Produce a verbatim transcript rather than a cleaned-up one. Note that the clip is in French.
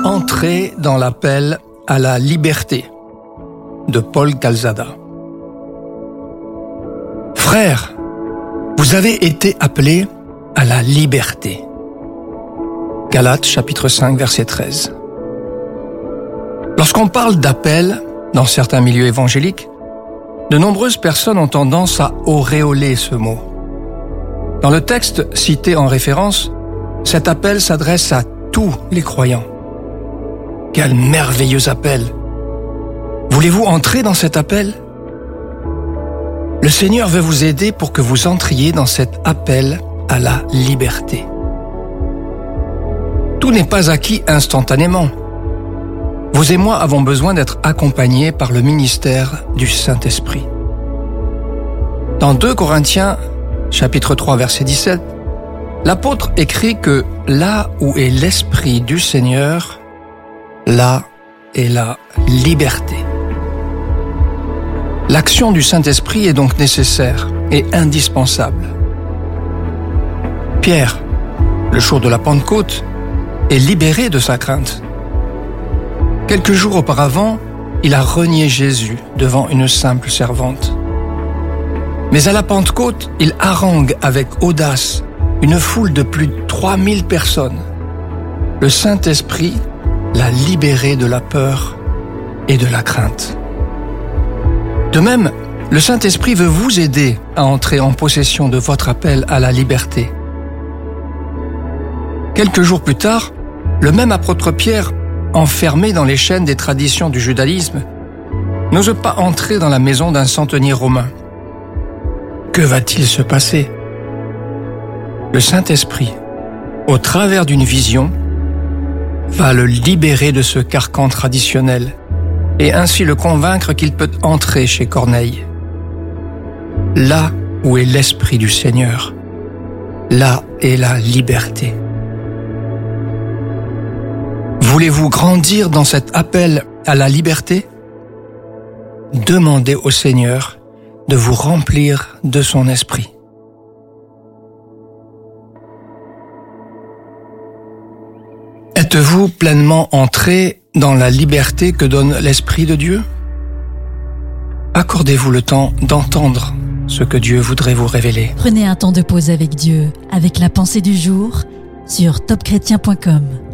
Entrez dans l'appel à la liberté de Paul Calzada. Frères, vous avez été appelés à la liberté. Galates chapitre cinq verset treize. Lorsqu'on parle d'appel dans certains milieux évangéliques, de nombreuses personnes ont tendance à auréoler ce mot. Dans le texte cité en référence, cet appel s'adresse à tous les croyants. Quel merveilleux appel! Voulez-vous entrer dans cet appel? Le Seigneur veut vous aider pour que vous entriez dans cet appel à la liberté. Tout n'est pas acquis instantanément. Vous et moi avons besoin d'être accompagnés par le ministère du Saint-Esprit. Dans deux Corinthiens, chapitre trois, verset dix-sept, l'apôtre écrit que là où est l'Esprit du Seigneur, là est la liberté. L'action du Saint-Esprit est donc nécessaire et indispensable. Pierre, le jour de la Pentecôte, est libéré de sa crainte. Quelques jours auparavant, il a renié Jésus devant une simple servante. Mais à la Pentecôte, il harangue avec audace une foule de plus de trois mille personnes. Le Saint-Esprit l'a libéré de la peur et de la crainte. De même, le Saint-Esprit veut vous aider à entrer en possession de votre appel à la liberté. Quelques jours plus tard, le même apôtre Pierre, enfermé dans les chaînes des traditions du judaïsme, n'ose pas entrer dans la maison d'un centenier romain. Que va-t-il se passer? Le Saint-Esprit, au travers d'une vision, va le libérer de ce carcan traditionnel et ainsi le convaincre qu'il peut entrer chez Corneille. Là où est l'Esprit du Seigneur, là est la liberté. Voulez-vous grandir dans cet appel à la liberté? Demandez au Seigneur de vous remplir de son esprit. Êtes-vous pleinement entré dans la liberté que donne l'Esprit de Dieu? Accordez-vous le temps d'entendre ce que Dieu voudrait vous révéler. Prenez un temps de pause avec Dieu, avec la pensée du jour, sur top chrétien point com.